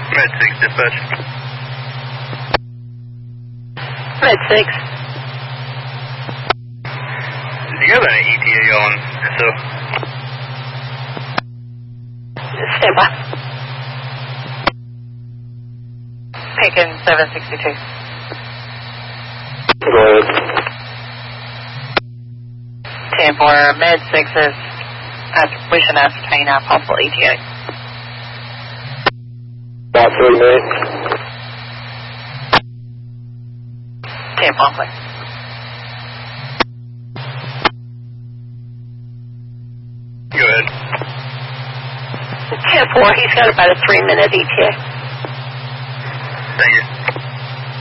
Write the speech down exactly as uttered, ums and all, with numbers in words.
Med six, dispatch. Med six. Do you have any E T A on S O? Stand by. Pekin seven sixty-two. Go ahead. ten four, Med six is, we should ascertain our possible E T A. About three minutes. ten four, please. Go ahead. ten four, he's got about a three minute E T A. Thank you.